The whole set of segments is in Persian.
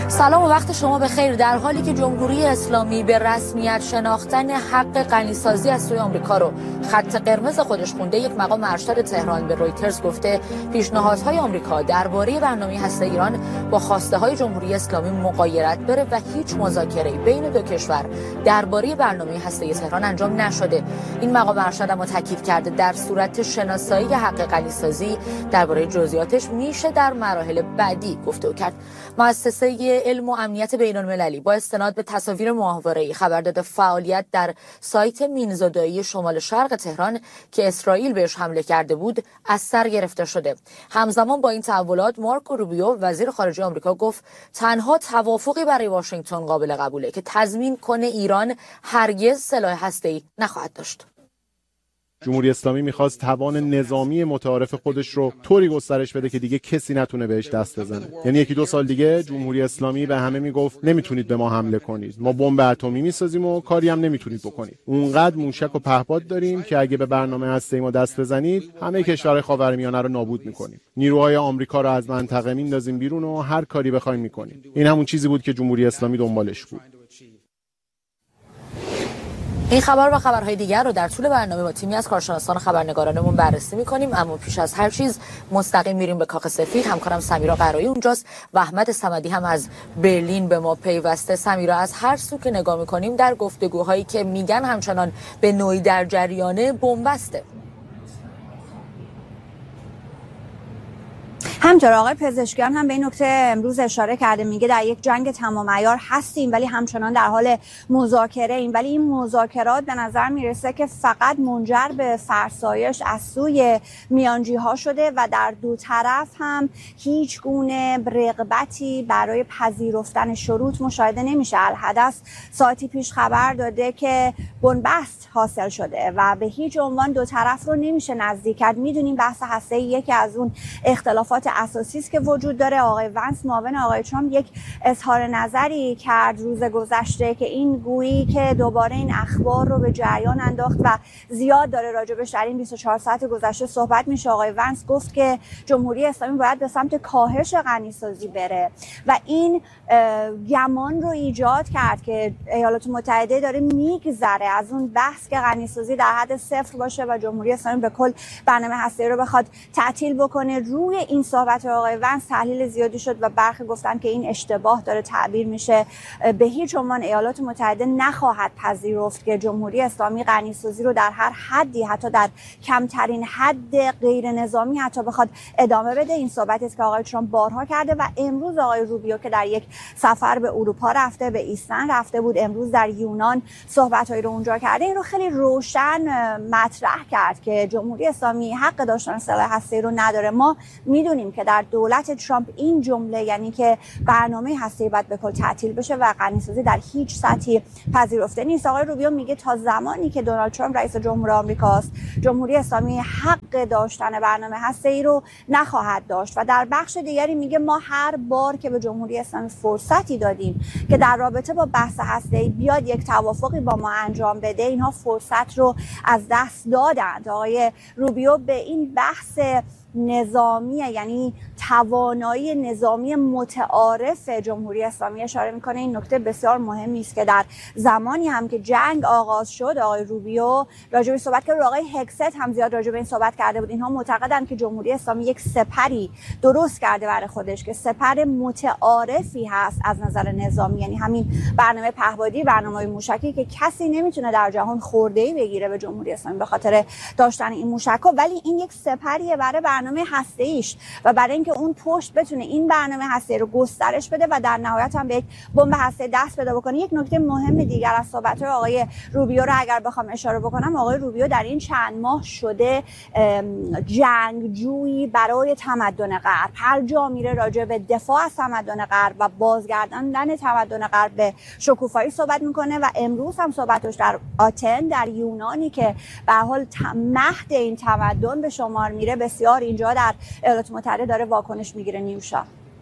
سلام و وقت شما بخیر. در حالی که جمهوری اسلامی به رسمیت شناختن حق غنیسازی از سوی آمریکا رو خط قرمز خودش خونده، یک مقام ارشد تهران به رویترز گفته پیشنهادهای آمریکا درباره برنامه هسته ایران با خواسته های جمهوری اسلامی مغایرت داره و هیچ مذاکره‌ای بین دو کشور درباره برنامه هسته تهران انجام نشده. این مقام ارشد اما تاکید کرده در صورت شناسایی حق غنیسازی درباره جزئیاتش میشه در مراحل بعدی گفتگو کرد. مؤسسه علم و امنیت بین‌المللی با استناد به تصاویر ماهواره‌ای خبر داده فعالیت در سایت مینزودایی شمال شرق تهران که اسرائیل بهش حمله کرده بود از سر گرفته شده. همزمان با این تحولات مارکو روبیو وزیر خارجه آمریکا گفت تنها توافقی برای واشنگتن قابل قبوله که تضمین کنه ایران هرگز سلاح هسته‌ای نخواهد داشت. جمهوری اسلامی میخواست توان نظامی متعارف خودش رو طوری گسترش بده که دیگه کسی نتونه بهش دست بزنه. یعنی 1-2 سال دیگه جمهوری اسلامی به همه میگفت نمیتونید به ما حمله کنید، ما بمب اتمی میسازیم و کاری هم نمیتونید بکنید. اونقدر موشک و پهپاد داریم که اگه به برنامه هسته‌ای ما دست بزنید همه کشورهای خاورمیانه رو نابود میکنیم. نیروهای آمریکا رو از منطقه میندازیم بیرون و هر کاری بخوایم میکنیم. این همون چیزی بود که جمهوری اسلامی دنبالش بود. این خبر و خبرهای دیگر رو در طول برنامه با تیمی از کارشناسان و خبرنگارانمون بررسی می‌کنیم، اما پیش از هر چیز مستقیم میریم به کاخ سفید. همکارم سمیرا قرایی اونجاست و احمد صمدی هم از برلین به ما پیوسته. سمیرا، از هر سو که نگاه می‌کنیم در گفتگوهایی که میگن همچنان به نوعی در جریان بنبسته. همینطور آقای پزشکیان هم به این نکته امروز اشاره کرده، میگه در یک جنگ تمام عیار هستیم ولی همچنان در حال مذاکره ایم، ولی این مذاکرات به نظر میرسه که فقط منجر به فرسایش از سوی میانجی ها شده و در دو طرف هم هیچ گونه رغبتی برای پذیرفتن شروط مشاهده نمیشه. الحدث ساعتی پیش خبر داده که بنبست حاصل شده و به هیچ عنوان دو طرف رو نمیشه نزدیک کرد. میدونیم بحث هسته‌ای یکی از اون اختلافات اساسی است که وجود داره. آقای ونس معاون آقای ترامپ یک اظهار نظری کرد روز گذشته که این گویی که دوباره این اخبار رو به جریان انداخت و زیاد داره راجبش در این 24 ساعت گذشته صحبت میشه. آقای ونس گفت که جمهوری اسلامی باید به سمت کاهش غنیسازی بره و این گمان رو ایجاد کرد که ایالات متحده داره میگذره از اون بحث که غنیسازی در حد صفر باشه و جمهوری اسلامی به کل برنامه هسته‌ای رو بخواد تعطیل بکنه. روی این صحبت آقای ونس تحلیل زیادی شد و برخی گفتن که این اشتباه داره تعبیر میشه. به هیچ عنوان ایالات متحده نخواهد پذیرفت که جمهوری اسلامی غنیسازی رو در هر حدی، حتی در کمترین حد غیر نظامی حتی بخواد ادامه بده. این صحبتی است که آقای ترامپ بارها کرده و امروز آقای روبیو که در یک سفر به اروپا رفته، به ایسلند رفته بود، امروز در یونان صحبتایی رو اونجا کرده، این رو خیلی روشن مطرح کرد که جمهوری اسلامی حق داشتن سلاح هسته‌ای رو نداره. ما میدونیم که در دولت ترامپ این جمله، یعنی که برنامه هسته‌ای باید به کل تعطیل بشه و غنیسازی در هیچ سطحی پذیرفته نیست. آقای روبیو میگه تا زمانی که دونالد ترامپ رئیس جمهور آمریکاست، جمهوری اسلامی حق داشتن برنامه هسته‌ای رو نخواهد داشت و در بخش دیگری میگه ما هر بار که به جمهوری اسلامی فرصتی دادیم که در رابطه با بحث هسته‌ای بیاد یک توافقی با ما انجام بده، اینها فرصت رو از دست دادند. آقای روبیو به این بحث نظامی، یعنی توانایی نظامی متعارف جمهوری اسلامی اشاره میکنه. این نکته بسیار مهمی است که در زمانی هم که جنگ آغاز شد آقای روبیو راجع به صحبت کرد، آقای هکست هم زیاد راجع به این صحبت کرده بود. اینها معتقدند که جمهوری اسلامی یک سپری درست کرده برای خودش که سپر متعارفی هست از نظر نظامی، یعنی همین برنامه پهپادی، برنامه موشکی که کسی نمیتونه در جهان خورده‌ای بگیره به جمهوری اسلامی به خاطر داشتن این موشک‌ها، ولی این یک سپریه برای برنامه هسته‌ایش و برای اینکه اون پشت بتونه این برنامه هسته‌ای رو گسترش بده و در نهایت هم به یک بمب هسته‌ای دست پیدا بکنه. یک نکته مهم دیگر از صحبت‌های آقای روبیو رو اگر بخوام اشاره بکنم، آقای روبیو در این چند ماه شده جنگجویی برای تمدن غرب، هر جا میره راجع به دفاع از تمدن غرب و بازگرداندن تمدن غرب به شکوفایی صحبت میکنه و امروز هم صحبتش در آتن در یونانی که به هر حال مهد این تمدن به شمار میره بسیار اینجا در ایالات متحده داره واکنش میگیره. نیوشا.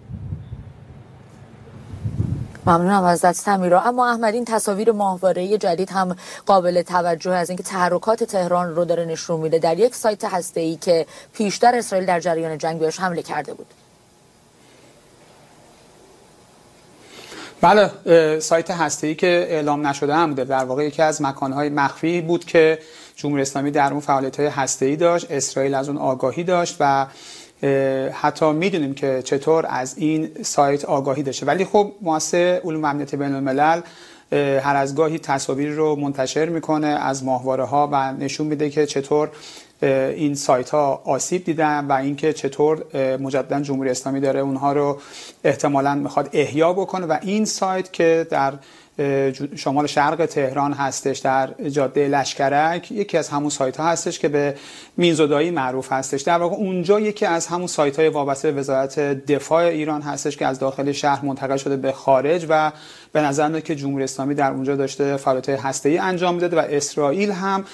ممنونم ازت سمیرا. اما احمد، این تصاویر ماهواره‌ای جدید هم قابل توجه از اینکه تحرکات تهران رو داره نشون میده در یک سایت هسته‌ای که پیشتر اسرائیل در جریان جنگ بهش حمله کرده بود. بله، سایت هسته‌ای که اعلام نشده هم بوده، در واقع یکی از مکان‌های مخفی بود که جمهوری اسلامی در اون فعالیت‌های هسته‌ای داشت. اسرائیل از اون آگاهی داشت و حتی میدونیم که چطور از این سایت آگاهی داشته. ولی خب مؤسسه علوم امنیت بین‌الملل هر از گاهی تصاویر رو منتشر میکنه از ماهواره‌ها و نشون میده که چطور این سایت ها آسیب دیدن و اینکه چطور مجددا جمهوری اسلامی داره اونها رو احتمالاً میخواد احیا بکنه. و این سایت که در شمال شرق تهران هستش، در جاده لشکرک، یکی از همون سایت ها هستش که به مینزودایی معروف هستش. در واقع اونجا یکی از همون سایت های وابسته به وزارت دفاع ایران هستش که از داخل شهر منتقل شده به خارج و به نظر میاد که جمهوری اسلامی در اونجا داشته فعالیت‌های هسته‌ای انجام میداده و اسرائیل هم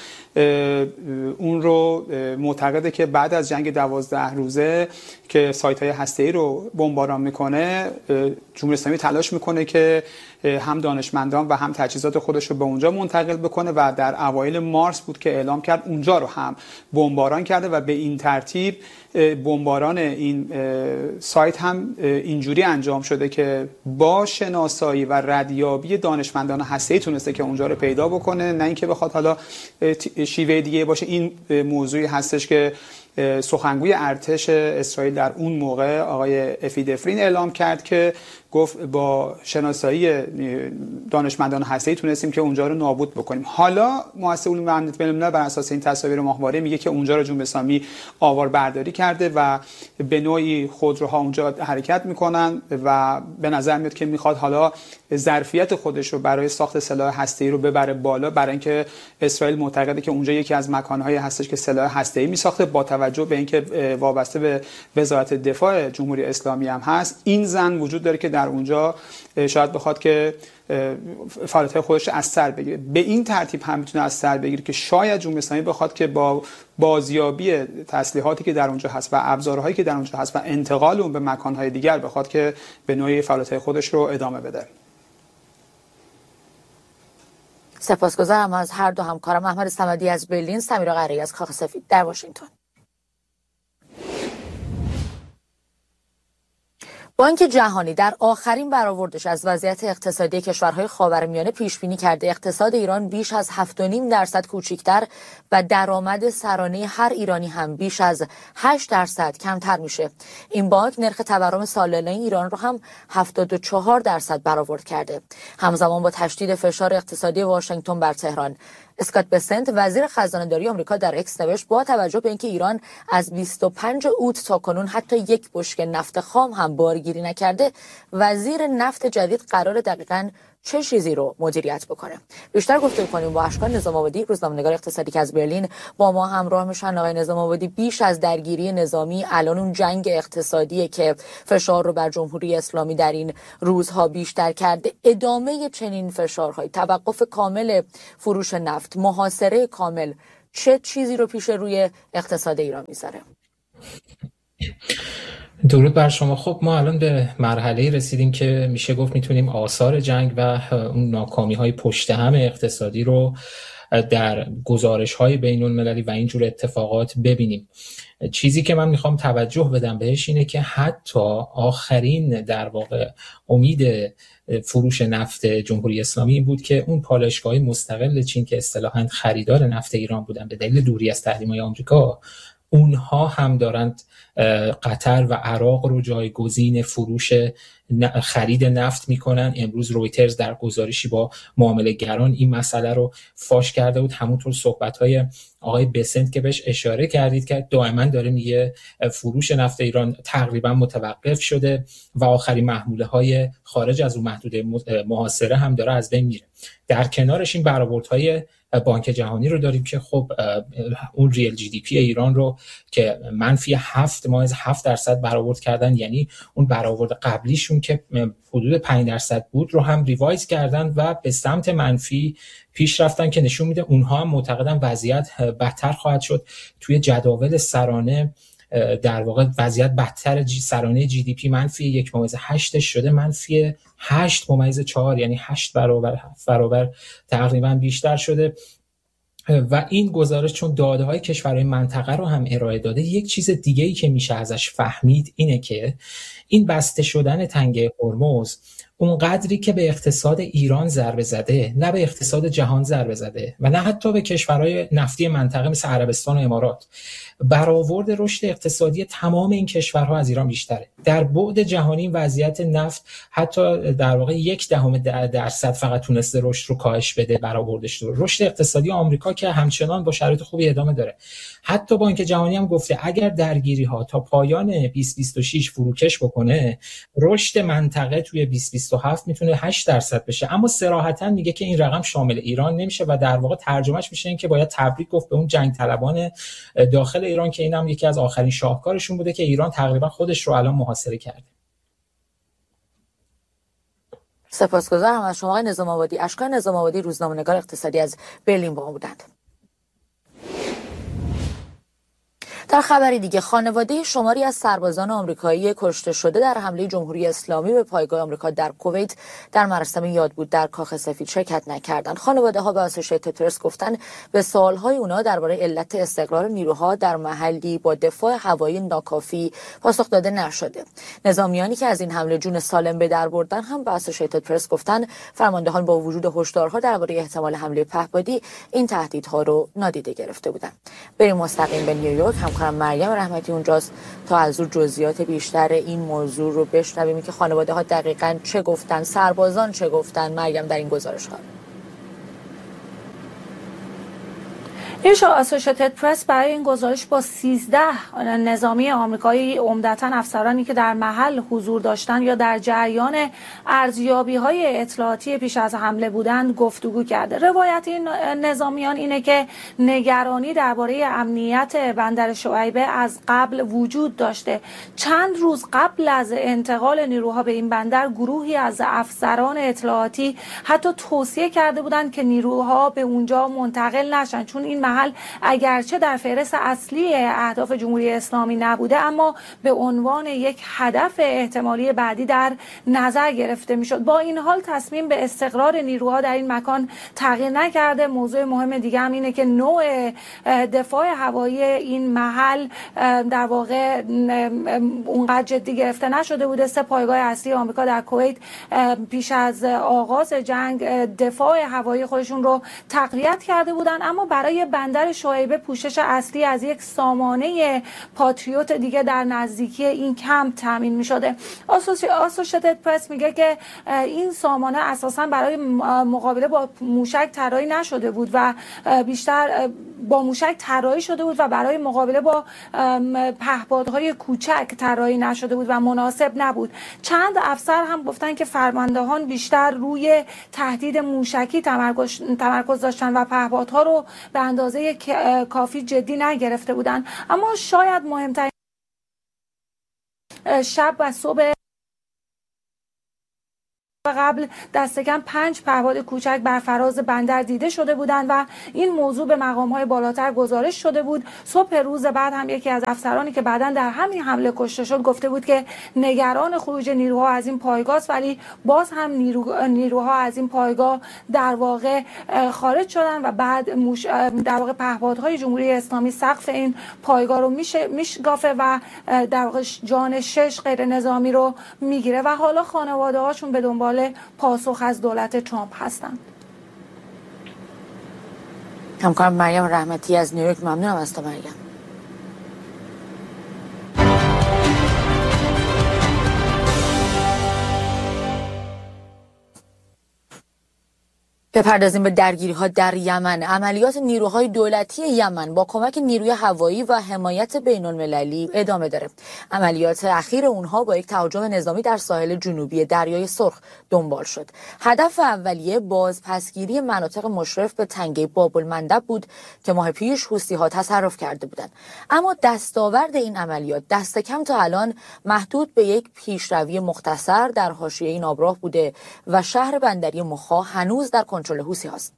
اون رو معتقده که بعد از جنگ 12 روزه که سایت‌های هسته‌ای رو بمباران میکنه، جمهوری اسلامی تلاش میکنه که هم دانشمندان و هم تجهیزات خودش رو به اونجا منتقل بکنه و در اوایل مارس بود که اعلام کرد اونجا رو هم بمباران کرده و به این ترتیب بمباران این سایت هم اینجوری انجام شده که با شناسایی و ردیابی دانشمندان هسته‌ای تونسته که اونجا رو پیدا بکنه، نه اینکه بخواد حالا شیوه دیگه باشه. این موضوعی هستش که سخنگوی ارتش اسرائیل در اون موقع آقای افی دفرین اعلام کرد که گفت با شناسایی دانشمندان هسته‌ای تونستیم که اونجا رو نابود بکنیم. حالا مؤسسه علوم امنیت بین‌الملل بر اساس این تصاویر ماهواره میگه که اونجا رو جمهوری اسلامی آواربرداری کرده و به نوعی خودروها اونجا حرکت میکنن و به نظر میاد که میخواد حالا ظرفیت خودش رو برای ساخت سلاح هسته‌ای رو ببره بالا، برای اینکه اسرائیل معتقده که اونجا یکی از مکان‌های هستش که سلاح هسته‌ای میساخته. با توجه به اینکه وابسته به وزارت دفاع جمهوری اسلامی هم هست، این زن وجود داره که در اونجا شاید بخواد که فعالیت‌های خودش از سر بگیره. به این ترتیب هم میتونه از سر بگیره که شاید جمهوری اسلامی بخواد که با بازیابی تسلیحاتی که در اونجا هست و ابزارهایی که در اونجا هست و انتقال اون به مکان‌های دیگر بخواد که به نوعی فعالیت‌های خودش رو ادامه بده. سپاسگزارم از هر دو همکارم، احمد صمدی از برلین، سمیرا قره‌ای از کاخ سفید در واشنگتن. بانک جهانی در آخرین برآوردش از وضعیت اقتصادی کشورهای خاورمیانه پیش بینی کرده اقتصاد ایران بیش از 7.5% کوچکتر و درآمد سرانه هر ایرانی هم بیش از 8% کمتر میشه. این بانک نرخ تورم سالانه ایران رو هم 74% برآورد کرده. همزمان با تشدید فشار اقتصادی واشنگتن بر تهران، اسکات بسنت وزیر خزانه‌داری آمریکا در اکس نوشت با توجه به اینکه ایران از 25 اوت تا کنون حتی یک بشکه نفت خام هم بارگیری نکرده، وزیر نفت جدید قرار دقیقاً چه چیزی رو مدیریت بکنه. بیشتر گفتگو کنیم با اشکان نظام آبادی، روزنامه‌نگار اقتصادی که از برلین با ما همراه میشن. آقای نظام آبادی، بیش از درگیری نظامی الان اون جنگ اقتصادیه که فشار رو بر جمهوری اسلامی در این روزها بیشتر کرده. ادامه چنین فشارهای، توقف کامل فروش نفت، محاصره کامل، چه چیزی رو پیش روی اقتصاد ایران میذاره؟ درود بر شما. خب ما الان به مرحله رسیدیم که میشه گفت میتونیم آثار جنگ و اون ناکامی‌های پشت هم اقتصادی رو در گزارش‌های بین‌المللی و اینجور اتفاقات ببینیم. چیزی که من میخوام توجه بدم بهش اینه که حتی آخرین در واقع امید فروش نفت جمهوری اسلامی این بود که اون پالایشگاه مستقل چین که اصطلاحاً خریدار نفت ایران بودن به دلیل دوری از تحریم‌های آمریکا، اونها هم دارند قطر و عراق رو جایگزین فروش خرید نفت میکنن. امروز رویترز در گزارشی با معامله‌گران این مسئله رو فاش کرده بود. همونطور صحبت‌های آقای بسنت که بهش اشاره کردید که دائما داره میگه فروش نفت ایران تقریبا متوقف شده و آخرین محموله‌های خارج از اون محدوده محاصره هم داره از بین میره. در کنارش این برآوردهای بانک جهانی رو داریم که خب اون ریل جی دی پی ایران رو که منفی 7.7% برآورد کردن، یعنی اون برآورد قبلیشون که حدود 5% بود رو هم ریوایز کردن و به سمت منفی پیش رفتن که نشون میده اونها هم معتقدن وضعیت بدتر خواهد شد. توی جداول سرانه در واقع وضعیت بدتر، سرانه جی دی پی منفی 1.8 شده منفی 8.4، یعنی 8 برابر تقریبا بیشتر شده. و این گزارش چون داده‌های کشورهای منطقه رو هم ارائه داده، یک چیز دیگه‌ای که میشه ازش فهمید اینه که این بسته شدن تنگه هرمز اون قدری که به اقتصاد ایران ضربه زده، نه به اقتصاد جهان ضربه زده و نه حتی به کشورهای نفتی منطقه مثل عربستان و امارات. برآورد رشد اقتصادی تمام این کشورها از ایران بیشتره. در بعد جهانی وضعیت نفت حتی در واقع 0.1% فقط تونسته رشد رو کاهش بده، برآوردش رو. رشد اقتصادی آمریکا که همچنان با شرایط خوبی ادامه داره. حتی بانک جهانی هم گفته اگر درگیری‌ها تا پایان 2026 فروکش بکنه، رشد منطقه توی 2027 میتونه 8% بشه. اما صراحتاً میگه که این رقم شامل ایران نمیشه و در واقع ترجمهش میشه این که باید تبریک گفت به اون جنگ طلبان داخل ایران که اینم یکی از آخرین شاهکارشون بوده که ایران تقریبا خودش رو الان محاصره کرده. سپاسگزارم از شما آقای نظام آبادی. اشکان نظام آبادی، روزنامه‌نگار اقتصادی از برلین با ما بودند. در خبری دیگه، خانواده شماری از سربازان آمریکایی کشته شده در حمله جمهوری اسلامی به پایگاه آمریکا در کویت در مراسم یادبود در کاخ سفید شرکت نکردند. خانواده ها به اسوشییتد پرس گفتند به سوالهای اونا درباره علت استقرار نیروها در محلی با دفاع هوایی ناکافی پاسخ داده نشده. نظامیانی که از این حمله جون سالم به در بردن هم به اسوشییتد پرس گفتند فرماندهان با وجود هشدارها درباره احتمال حمله پهپادی این تهدیدها رو نادیده گرفته بودند. بریم مستقیم به نیویورک. مریم رحمتی اونجاست تا از او جزئیات بیشتر این موضوع رو بشنویم که خانواده ها دقیقاً چه گفتن، سربازان چه گفتن. مریم در این گزارش ها. اسوشییتد پرس برای این گزارش با 13 نظامی آمریکایی، عمدتاً افسرانی که در محل حضور داشتند یا در جریان ارزیابی‌های اطلاعاتی پیش از حمله بودند گفتگو کرده. روایت این نظامیان اینه که نگرانی درباره امنیت بندر شعیبه از قبل وجود داشته. چند روز قبل از انتقال نیروها به این بندر، گروهی از افسران اطلاعاتی حتی توصیه کرده بودند که نیروها به اونجا منتقل نشن، چون این محل اگرچه در فهرست اصلی اهداف جمهوری اسلامی نبوده، اما به عنوان یک هدف احتمالی بعدی در نظر گرفته میشد. با این حال تصمیم به استقرار نیروها در این مکان تغییر نکرده. موضوع مهم دیگه هم اینه که نوع دفاع هوایی این محل در واقع اونقدر جدی گرفته نشده بوده. 3 پایگاه اصلی آمریکا در کویت پیش از آغاز جنگ دفاع هوایی خودشون رو تقویت کرده بودن، اما برای بندر شعیبه پوشش اصلی از یک سامانه پاتریوت دیگه در نزدیکی این کمپ تامین می‌شده. اسوشییتد پرس میگه که این سامانه اساساً برای مقابله با موشک طراحی نشده بود و بیشتر با موشک طراحی شده بود و برای مقابله با پهپادهای کوچک طراحی نشده بود و مناسب نبود. چند افسر هم گفتن که فرماندهان بیشتر روی تهدید موشکی تمرکز داشتن و پهپادها رو به اندازه کافی جدی نگرفته بودن. اما شاید مهمترین شب و صبح قبل دست کم 5 پهپاد کوچک بر فراز بندر دیده شده بودند و این موضوع به مقام‌های بالاتر گزارش شده بود. صبح روز بعد هم یکی از افسرانی که بعداً در همین حمله کشته شد گفته بود که نگران خروج نیروها از این پایگاه است، ولی باز هم نیروها از این پایگاه در واقع خارج شدن و بعد در واقع پهپادهای جمهوری اسلامی سقف این پایگاه رو میشکافه و در واقع جان 6 غیر نظامی رو میگیره و حالا خانواده‌هاشون به دنبال پاسخ از دولت ترامپ هستند. همکارم مریم رحمتی از نیویورک، ممنونم از تو مریم. بپردازیم به درگیری‌ها در یمن. عملیات نیروهای دولتی یمن با کمک نیروی هوایی و حمایت بین‌المللی ادامه داره. عملیات اخیر اونها با یک تهاجم نظامی در ساحل جنوبی دریای سرخ دنبال شد. هدف اولیه بازپسگیری مناطق مشرف به تنگه باب‌المندب بود که ماه پیش حوثی‌ها تصرف کرده بودند. اما دستاورد این عملیات دست کم تا الان محدود به یک پیشروی مختصر در حاشیه این آبراه بوده و شهر بندری مخا هنوز در کنترل حوثی هاست.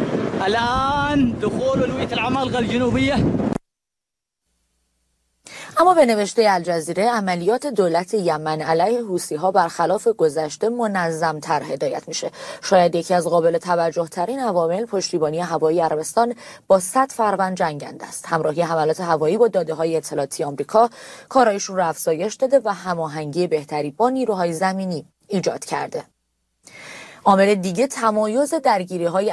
الآن دخول الوية العمالقة الجنوبية. اما به نوشته الجزیره عملیات دولت یمن علیه حوثی‌ها برخلاف گذشته منظم‌تر هدایت میشه. شاید یکی از قابل توجه ترین عوامل پشتیبانی هوایی عربستان با 100 فروند جنگنده است. همراهی حملات هوایی با داده‌های اطلاعاتی آمریکا کارایشون رو افزایش داده و هماهنگی بهتری با نیروهای زمینی ایجاد کرده. عامل دیگه تمایز درگیری‌های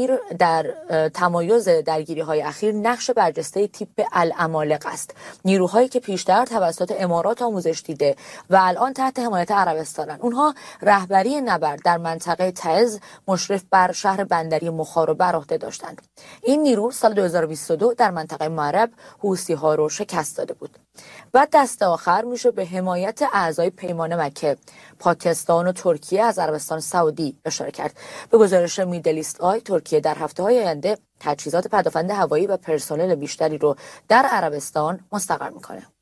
اخیر نقش برجسته تیپ العمالقه است. نیروهایی که پیشتر توسط امارات آموزش دیده و الان تحت حمایت عربستانن. اونها رهبری نبرد در منطقه تعز مشرف بر شهر بندری مخار رو بر عهده داشتند. این نیرو سال 2022 در منطقه معرب حوثی‌ها رو شکست داده بود. و دست آخر میشه به حمایت اعضای پیمان مکه، پاکستان و ترکیه از عربستان سعودی اشاره کرد. به گزارش میدل ایست آی، ترکیه در هفته‌های آینده تجهیزات پدافند هوایی و پرسنل بیشتری رو در عربستان مستقر میکنه.